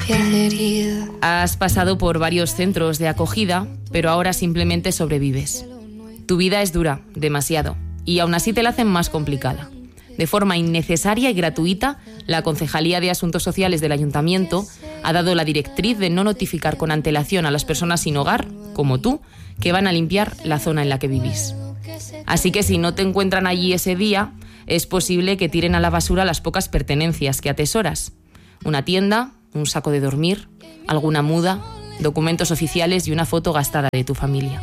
Has pasado por varios centros de acogida, pero ahora simplemente sobrevives. Tu vida es dura, demasiado, y aún así te la hacen más complicada. De forma innecesaria y gratuita, la Concejalía de Asuntos Sociales del Ayuntamiento ha dado la directriz de no notificar con antelación a las personas sin hogar, como tú, que van a limpiar la zona en la que vivís. Así que si no te encuentran allí ese día, es posible que tiren a la basura las pocas pertenencias que atesoras. Una tienda, un saco de dormir, alguna muda, documentos oficiales y una foto gastada de tu familia.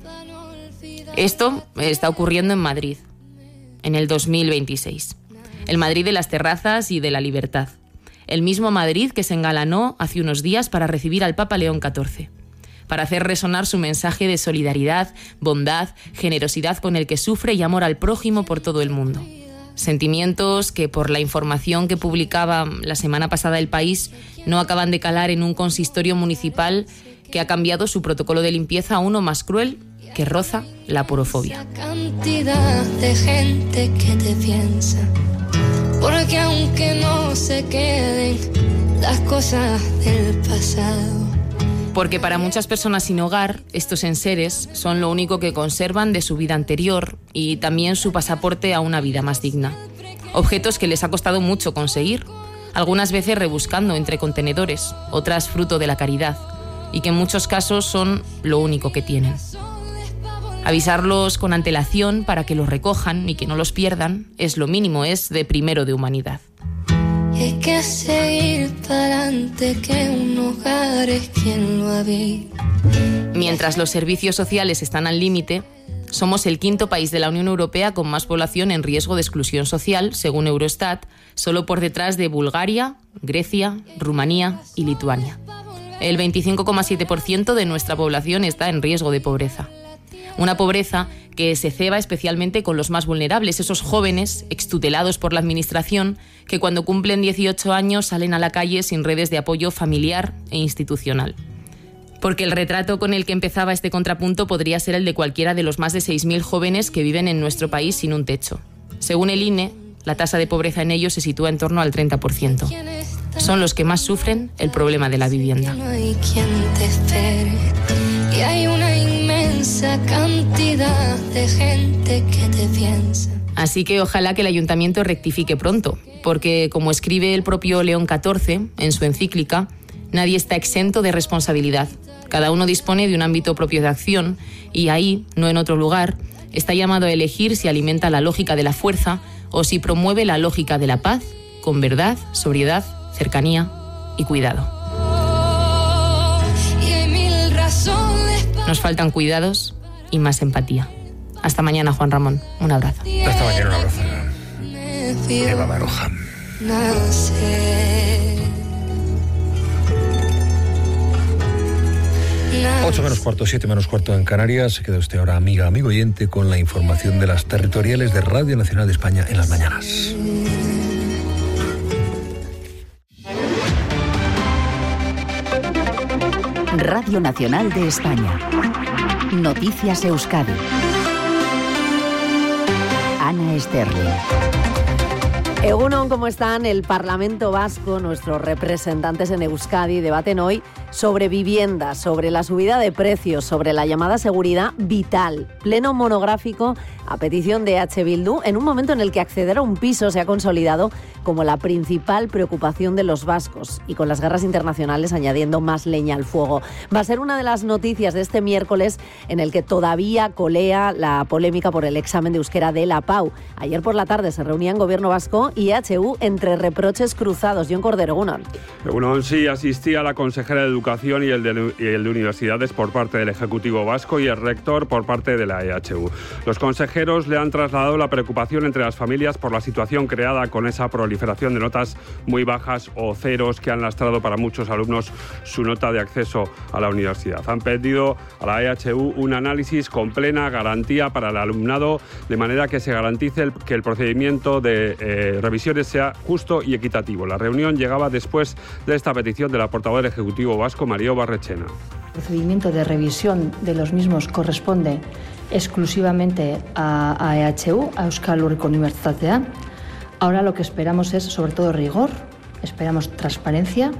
Esto está ocurriendo en Madrid, en el 2026. El Madrid de las terrazas y de la libertad. El mismo Madrid que se engalanó hace unos días para recibir al Papa León XIV, para hacer resonar su mensaje de solidaridad, bondad, generosidad con el que sufre y amor al prójimo por todo el mundo. Sentimientos que, por la información que publicaba la semana pasada El País, no acaban de calar en un consistorio municipal que ha cambiado su protocolo de limpieza a uno más cruel que roza la porofobia. Cantidad de gente que te piensa, porque aunque no se queden las cosas del pasado. Porque para muchas personas sin hogar, estos enseres son lo único que conservan de su vida anterior y también su pasaporte a una vida más digna. Objetos que les ha costado mucho conseguir, algunas veces rebuscando entre contenedores, otras fruto de la caridad, y que en muchos casos son lo único que tienen. Avisarlos con antelación para que los recojan y que no los pierdan es lo mínimo, es de primero de humanidad. Y hay que seguir para adelante, que un hogar es quien lo habita. Mientras los servicios sociales están al límite, somos el quinto país de la Unión Europea con más población en riesgo de exclusión social, según Eurostat, solo por detrás de Bulgaria, Grecia, Rumanía y Lituania. El 25,7% de nuestra población está en riesgo de pobreza. Una pobreza que se ceba especialmente con los más vulnerables, esos jóvenes extutelados por la administración que cuando cumplen 18 años salen a la calle sin redes de apoyo familiar e institucional. Porque el retrato con el que empezaba este contrapunto podría ser el de cualquiera de los más de 6.000 jóvenes que viven en nuestro país sin un techo. Según el INE, la tasa de pobreza en ellos se sitúa en torno al 30%. Son los que más sufren el problema de la vivienda. No hay quien te espere, y hay una inmensa cantidad de gente que te piensa. Así que ojalá que el ayuntamiento rectifique pronto, porque como escribe el propio León XIV en su encíclica, nadie está exento de responsabilidad. Cada uno dispone de un ámbito propio de acción y ahí, no en otro lugar, está llamado a elegir si alimenta la lógica de la fuerza o si promueve la lógica de la paz, con verdad, sobriedad, cercanía y cuidado. Nos faltan cuidados y más empatía. Hasta mañana, Juan Ramón. Un abrazo. Hasta mañana, un abrazo. Eva Baroja. 8 menos cuarto, 7 menos cuarto en Canarias. Se queda usted ahora, amiga, amigo oyente, con la información de las territoriales de Radio Nacional de España en las mañanas. Radio Nacional de España. Noticias Euskadi. Ana Esterling. Egunon, ¿cómo están? El Parlamento Vasco, nuestros representantes en Euskadi, debaten hoy sobre vivienda, sobre la subida de precios, sobre la llamada seguridad vital. Pleno monográfico a petición de H. Bildu, en un momento en el que acceder a un piso se ha consolidado como la principal preocupación de los vascos y con las guerras internacionales añadiendo más leña al fuego. Va a ser una de las noticias de este miércoles en el que todavía colea la polémica por el examen de euskera de la PAU. Ayer por la tarde se reunían Gobierno Vasco y EHU entre reproches cruzados. John Cordero, Egunon, sí, asistía la consejera de Educación y el de Universidades por parte del Ejecutivo Vasco y el rector por parte de la EHU. Los consejeros le han trasladado la preocupación entre las familias por la situación creada con esa proliferación de notas muy bajas o ceros que han lastrado para muchos alumnos su nota de acceso a la universidad. Han pedido a la EHU un análisis con plena garantía para el alumnado, de manera que se garantice que el procedimiento de revisiones sea justo y equitativo. La reunión llegaba después de esta petición de la portavoz del Ejecutivo Vasco, Mario Barrechena. El procedimiento de revisión de los mismos corresponde exclusivamente a EHU, a Euskal Herriko Unibertsitatea. Ahora lo que esperamos es sobre todo rigor, esperamos transparencia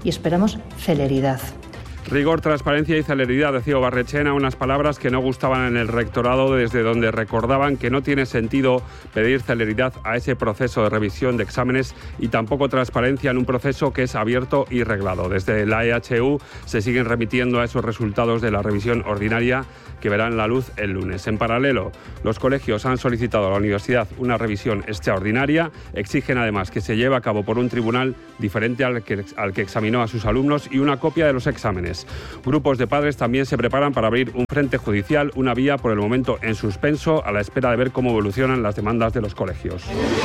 y esperamos celeridad. Rigor, transparencia y celeridad, decía Obarrechena, unas palabras que no gustaban en el rectorado, desde donde recordaban que no tiene sentido pedir celeridad a ese proceso de revisión de exámenes y tampoco transparencia en un proceso que es abierto y reglado. Desde la EHU se siguen remitiendo a esos resultados de la revisión ordinaria que verán la luz el lunes. En paralelo, los colegios han solicitado a la universidad una revisión extraordinaria, exigen además que se lleve a cabo por un tribunal diferente al que examinó a sus alumnos y una copia de los exámenes. Grupos de padres también se preparan para abrir un frente judicial, una vía por el momento en suspenso, a la espera de ver cómo evolucionan las demandas de los colegios.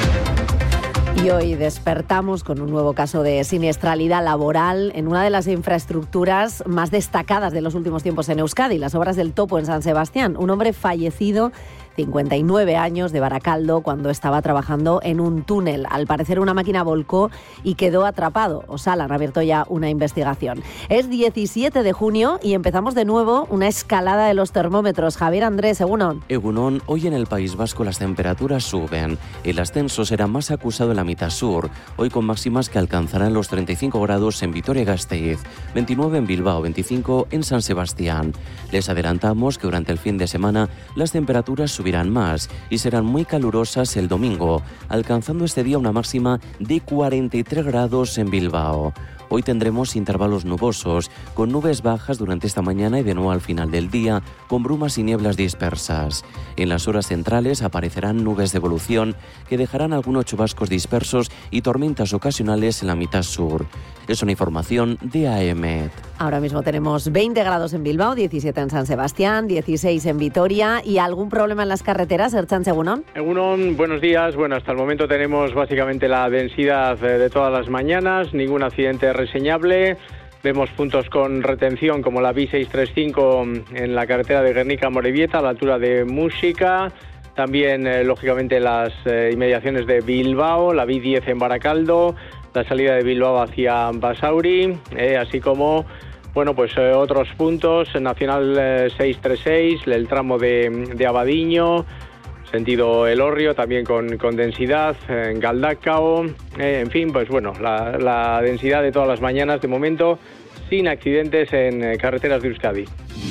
Y hoy despertamos con un nuevo caso de siniestralidad laboral en una de las infraestructuras más destacadas de los últimos tiempos en Euskadi, las obras del Topo en San Sebastián. Un hombre fallecido, 59 años, de Baracaldo, cuando estaba trabajando en un túnel. Al parecer una máquina volcó y quedó atrapado. Osalan han abierto ya una investigación. Es 17 de junio y empezamos de nuevo una escalada de los termómetros. Javier Andrés, Egunon. Egunon, hoy en el País Vasco las temperaturas suben. El ascenso será más acusado en la mitad sur, hoy con máximas que alcanzarán los 35 grados en Vitoria-Gasteiz, 29 en Bilbao, 25 en San Sebastián. Les adelantamos que durante el fin de semana las temperaturas subirán más y serán muy calurosas el domingo, alcanzando este día una máxima de 43 grados en Bilbao. Hoy tendremos intervalos nubosos, con nubes bajas durante esta mañana y de nuevo al final del día, con brumas y nieblas dispersas. En las horas centrales aparecerán nubes de evolución que dejarán algunos chubascos dispersos y tormentas ocasionales en la mitad sur. Es una información de AEMET. Ahora mismo tenemos 20 grados en Bilbao, 17 en San Sebastián, 16 en Vitoria. ¿Y algún problema en las carreteras, Ertzaintza, Egunon? Egunon, buenos días. Bueno, hasta el momento tenemos básicamente la densidad de todas las mañanas, ningún accidente reseñable. Vemos puntos con retención como la B635 en la carretera de Guernica-Amorebieta a la altura de Música. También, lógicamente, las inmediaciones de Bilbao, la B10 en Baracaldo, la salida de Bilbao hacia Basauri, así como otros puntos, Nacional 636, el tramo de Abadiño, sentido Elorrio, también con densidad, en Galdacao, en fin, la densidad de todas las mañanas, de momento, sin accidentes en carreteras de Euskadi.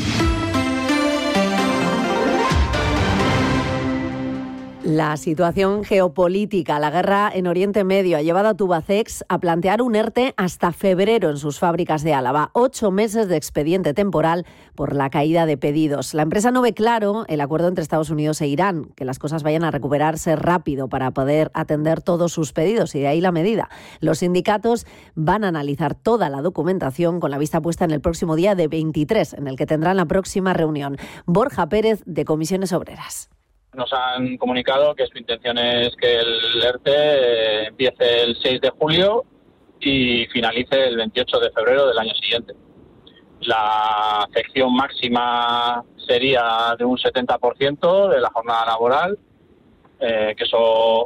La situación geopolítica, la guerra en Oriente Medio, ha llevado a Tubacex a plantear un ERTE hasta febrero en sus fábricas de Álava. 8 meses de expediente temporal por la caída de pedidos. La empresa no ve claro el acuerdo entre Estados Unidos e Irán, que las cosas vayan a recuperarse rápido para poder atender todos sus pedidos, y de ahí la medida. Los sindicatos van a analizar toda la documentación con la vista puesta en el próximo día de 23, en el que tendrán la próxima reunión. Borja Pérez, de Comisiones Obreras. Nos han comunicado que su intención es que el ERTE empiece el 6 de julio y finalice el 28 de febrero del año siguiente. La afección máxima sería de un 70% de la jornada laboral, que eso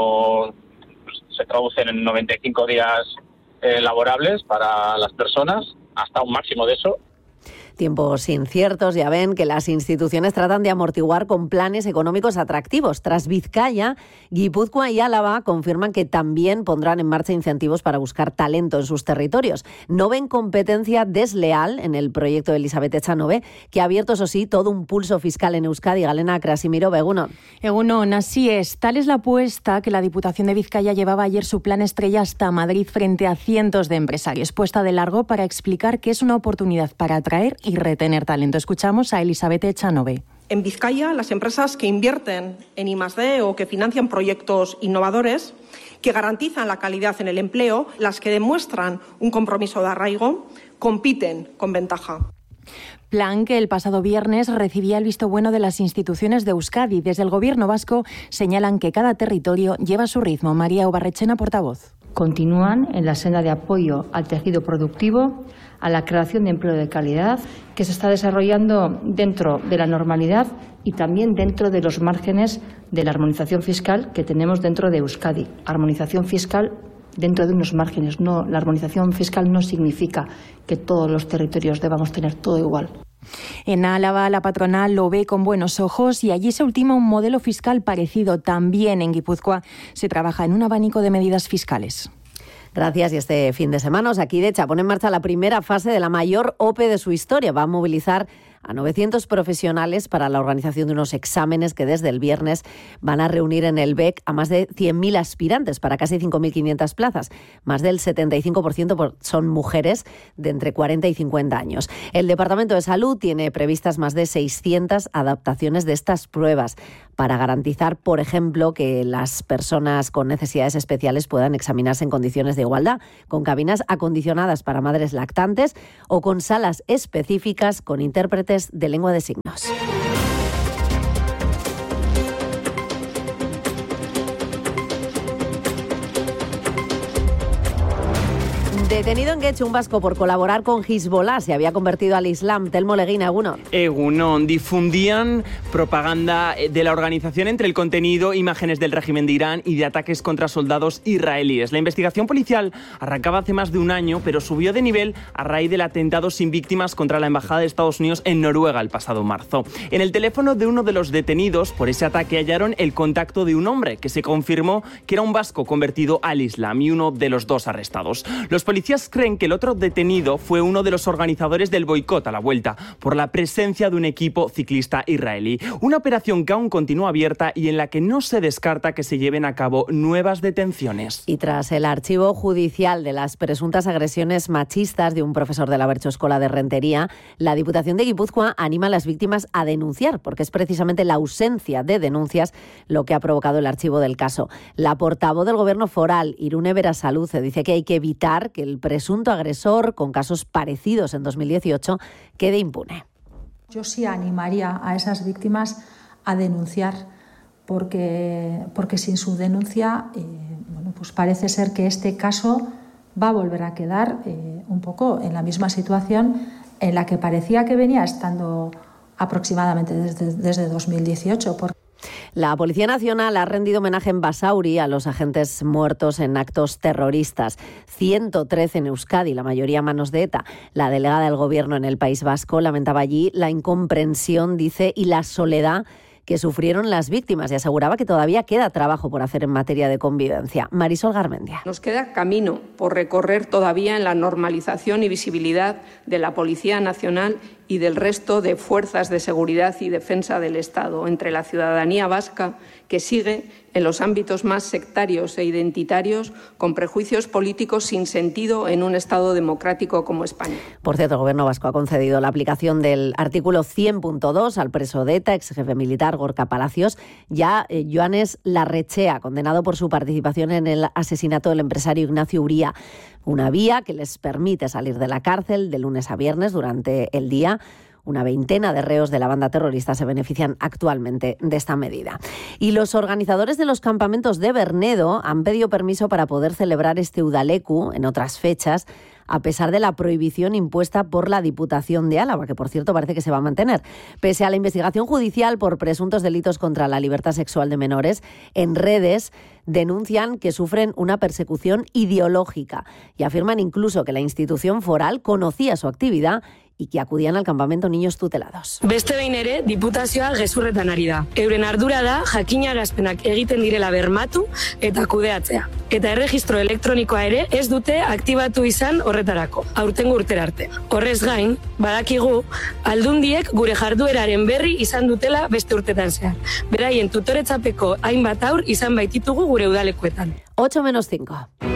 se traduce en 95 días laborables para las personas, hasta un máximo de eso. Tiempos inciertos, ya ven que las instituciones tratan de amortiguar con planes económicos atractivos. Tras Vizcaya, Guipúzcoa y Álava confirman que también pondrán en marcha incentivos para buscar talento en sus territorios. No ven competencia desleal en el proyecto de Elisabeth Echanove, que ha abierto, eso sí, todo un pulso fiscal en Euskadi. Galena Krasimiro, Egunon. Egunon, así es. Tal es la apuesta que la Diputación de Vizcaya llevaba ayer su plan estrella hasta Madrid frente a cientos de empresarios. Puesta de largo para explicar que es una oportunidad para atraer y retener talento. Escuchamos a Elisabeth Echanove. En Vizcaya, las empresas que invierten en I+D o que financian proyectos innovadores, que garantizan la calidad en el empleo, las que demuestran un compromiso de arraigo, compiten con ventaja. Plan que el pasado viernes recibía el visto bueno de las instituciones de Euskadi. Desde el Gobierno vasco señalan que cada territorio lleva su ritmo. María Obarrechena, portavoz. Continúan en la senda de apoyo al tejido productivo, a la creación de empleo de calidad, que se está desarrollando dentro de la normalidad y también dentro de los márgenes de la armonización fiscal que tenemos dentro de Euskadi. Armonización fiscal dentro de unos márgenes. No, la armonización fiscal no significa que todos los territorios debamos tener todo igual. En Álava, la patronal lo ve con buenos ojos y allí se ultima un modelo fiscal parecido. También en Guipúzcoa se trabaja en un abanico de medidas fiscales. Gracias. Y este fin de semana Osakidetza pone en marcha la primera fase de la mayor OPE de su historia. Va a movilizar a 900 profesionales para la organización de unos exámenes que desde el viernes van a reunir en el BEC a más de 100.000 aspirantes para casi 5.500 plazas. Más del 75% son mujeres de entre 40 y 50 años. El Departamento de Salud tiene previstas más de 600 adaptaciones de estas pruebas para garantizar, por ejemplo, que las personas con necesidades especiales puedan examinarse en condiciones de igualdad, con cabinas acondicionadas para madres lactantes o con salas específicas con intérpretes de lengua de signos. Detenido en Getxo un vasco por colaborar con Hezbollah, se había convertido al Islam. Telmo Leguina, Egunon. Difundían propaganda de la organización entre el contenido, imágenes del régimen de Irán y de ataques contra soldados israelíes. La investigación policial arrancaba hace más de un año, pero subió de nivel a raíz del atentado sin víctimas contra la Embajada de Estados Unidos en Noruega el pasado marzo. En el teléfono de uno de los detenidos por ese ataque hallaron el contacto de un hombre que se confirmó que era un vasco convertido al Islam y uno de los dos arrestados. Los policías creen que el otro detenido fue uno de los organizadores del boicot a la vuelta por la presencia de un equipo ciclista israelí. Una operación que aún continúa abierta y en la que no se descarta que se lleven a cabo nuevas detenciones. Y tras el archivo judicial de las presuntas agresiones machistas de un profesor de la Bertso Escola de Rentería, la Diputación de Guipúzcoa anima a las víctimas a denunciar, porque es precisamente la ausencia de denuncias lo que ha provocado el archivo del caso. La portavoz del Gobierno foral, Irune Berasaluze, dice que hay que evitar que el presunto agresor, con casos parecidos en 2018, quede impune. Yo sí animaría a esas víctimas a denunciar, porque sin su denuncia, pues parece ser que este caso va a volver a quedar un poco en la misma situación en la que parecía que venía estando aproximadamente desde 2018. La Policía Nacional ha rendido homenaje en Basauri a los agentes muertos en actos terroristas. 113 en Euskadi, la mayoría a manos de ETA. La delegada del Gobierno en el País Vasco lamentaba allí la incomprensión, dice, y la soledad que sufrieron las víctimas y aseguraba que todavía queda trabajo por hacer en materia de convivencia. Marisol Garmendia. Nos queda camino por recorrer todavía en la normalización y visibilidad de la Policía Nacional y del resto de fuerzas de seguridad y defensa del Estado entre la ciudadanía vasca, que sigue en los ámbitos más sectarios e identitarios con prejuicios políticos sin sentido en un Estado democrático como España. Por cierto, el Gobierno vasco ha concedido la aplicación del artículo 100.2 al preso de ETA, ex jefe militar Gorka Palacios, ya Joanes Larrechea, condenado por su participación en el asesinato del empresario Ignacio Uría. Una vía que les permite salir de la cárcel de lunes a viernes durante el día. Una veintena de reos de la banda terrorista se benefician actualmente de esta medida. Y los organizadores de los campamentos de Bernedo han pedido permiso para poder celebrar este Udaleku en otras fechas, a pesar de la prohibición impuesta por la Diputación de Álava, que por cierto parece que se va a mantener. Pese a la investigación judicial por presuntos delitos contra la libertad sexual de menores, en redes denuncian que sufren una persecución ideológica y afirman incluso que la institución foral conocía su actividad y que acudían al campamento niños tutelados. Beste behin ere, diputazioa gezurretan ari da. Euren ardura da jakinarazpenak egiten direla bermatu eta kudeatzea. Eta erregistro elektronikoa ere ez dute aktibatu izan horretarako, aurtengo urtera arte. Horrez gain, badakigu aldundiek gure jardueraren berri izan dutela beste urtetan zehar. Beraien tutoretzapeko hainbat haur izan baititugu gure udalekuetan. 8:05.